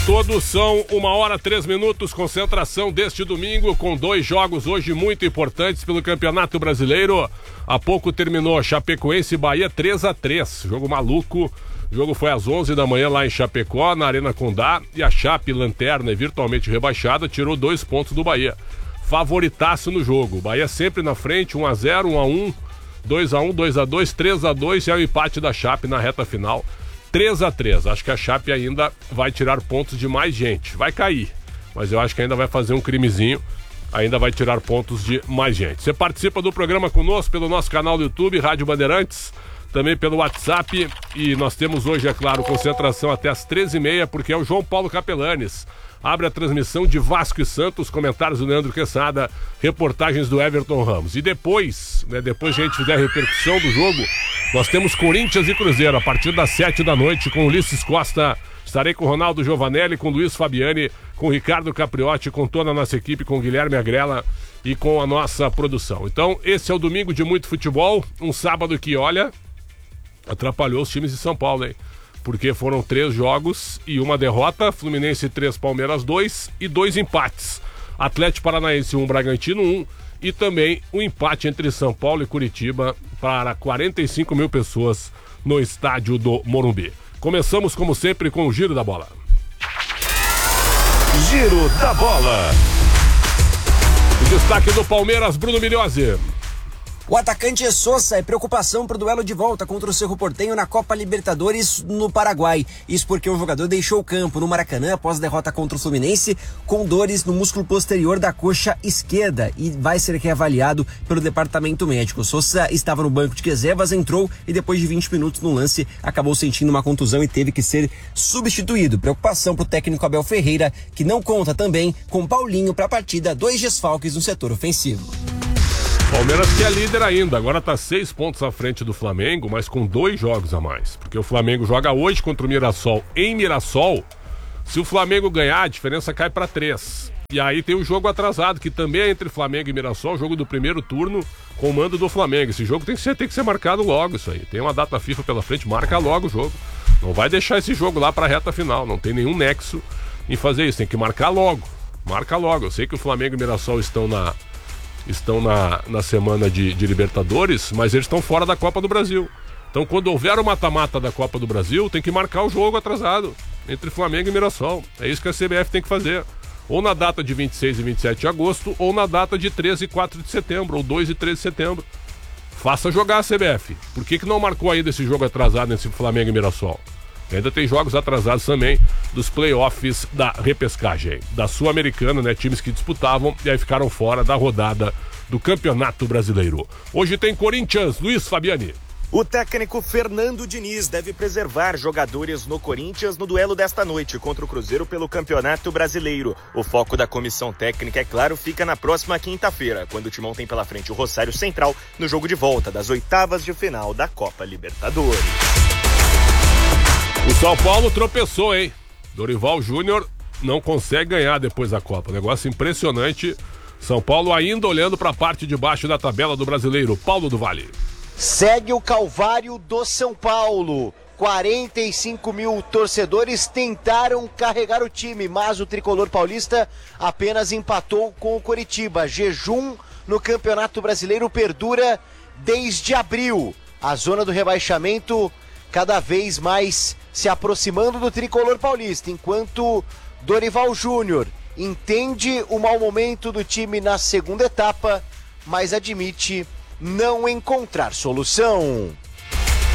Todos são 1h03, concentração deste domingo, com 2 jogos hoje muito importantes pelo Campeonato Brasileiro. Há pouco terminou Chapecoense e Bahia 3-3, jogo maluco. O jogo foi às 11 da manhã lá em Chapecó, na Arena Condá, e a Chape, lanterna e virtualmente rebaixada, tirou 2 pontos do Bahia. Favoritaço no jogo, o Bahia sempre na frente, 1-0, 1-1, 2-1, 2-2, 3-2, e é o empate da Chape na reta final. 3-3, acho que a Chape ainda vai tirar pontos de mais gente, vai cair, mas eu acho que ainda vai fazer um crimezinho, ainda vai tirar pontos de mais gente. Você participa do programa conosco pelo nosso canal do YouTube, Rádio Bandeirantes, também pelo WhatsApp, e nós temos hoje, é claro, concentração até as 13h30, porque é o João Paulo Capelanes. Abre a transmissão de Vasco e Santos, comentários do Leandro Quesada, reportagens do Everton Ramos. E depois, depois que a gente fizer a repercussão do jogo, nós temos Corinthians e Cruzeiro, a partir das 7 da noite, com Ulisses Costa. Estarei com Ronaldo Giovanelli, com Luiz Fabiani, com Ricardo Capriotti, com toda a nossa equipe, com Guilherme Agrela e com a nossa produção. Então, esse é o domingo de muito futebol, um sábado que, olha, atrapalhou os times de São Paulo, hein? Porque foram 3 jogos e uma derrota, Fluminense 3, Palmeiras 2 e 2 empates. Atlético Paranaense 1, Bragantino 1 e também um empate entre São Paulo e Curitiba para 45 mil pessoas no estádio do Morumbi. Começamos, como sempre, com o Giro da Bola. Giro da Bola. O destaque do Palmeiras, Bruno Migliozzi. O atacante Sousa é preocupação para o duelo de volta contra o Cerro Porteño na Copa Libertadores no Paraguai. Isso porque o jogador deixou o campo no Maracanã após a derrota contra o Fluminense com dores no músculo posterior da coxa esquerda e vai ser reavaliado pelo departamento médico. Sousa estava no banco de reservas, entrou e depois de 20 minutos no lance acabou sentindo uma contusão e teve que ser substituído. Preocupação para o técnico Abel Ferreira, que não conta também com Paulinho para a partida, 2 desfalques no setor ofensivo. Palmeiras que é líder ainda, agora está 6 pontos à frente do Flamengo, mas com 2 jogos a mais. Porque o Flamengo joga hoje contra o Mirassol em Mirassol. Se o Flamengo ganhar, a diferença cai para 3. E aí tem o jogo atrasado, que também é entre Flamengo e Mirassol, o jogo do primeiro turno, com o mando do Flamengo. Esse jogo tem que ser marcado logo, isso aí. Tem uma data FIFA pela frente, marca logo o jogo. Não vai deixar esse jogo lá para a reta final, não tem nenhum nexo em fazer isso, tem que marcar logo. Marca logo, eu sei que o Flamengo e o Mirassol estão na semana de Libertadores, mas eles estão fora da Copa do Brasil. Então, quando houver o mata-mata da Copa do Brasil, tem que marcar o jogo atrasado entre Flamengo e Mirassol. É isso que a CBF tem que fazer. Ou na data de 26 e 27 de agosto, ou na data de 13 e 4 de setembro, ou 2 e 13 de setembro. Faça jogar a CBF. Por que não marcou ainda esse jogo atrasado entre Flamengo e Mirassol? Ainda tem jogos atrasados também dos playoffs da repescagem, da Sul-Americana, né? Times que disputavam e aí ficaram fora da rodada do Campeonato Brasileiro. Hoje tem Corinthians, Luiz Fabiani. O técnico Fernando Diniz deve preservar jogadores no Corinthians no duelo desta noite contra o Cruzeiro pelo Campeonato Brasileiro. O foco da comissão técnica, é claro, fica na próxima quinta-feira, quando o Timão tem pela frente o Rosário Central no jogo de volta das oitavas de final da Copa Libertadores. O São Paulo tropeçou, hein? Dorival Júnior não consegue ganhar depois da Copa. Negócio impressionante. São Paulo ainda olhando para a parte de baixo da tabela do Brasileiro. Paulo do Vale. Segue o calvário do São Paulo. 45 mil torcedores tentaram carregar o time, mas o tricolor paulista apenas empatou com o Coritiba. Jejum no Campeonato Brasileiro perdura desde abril. A zona do rebaixamento cada vez mais se aproximando do tricolor paulista, enquanto Dorival Júnior entende o mau momento do time na segunda etapa, mas admite não encontrar solução.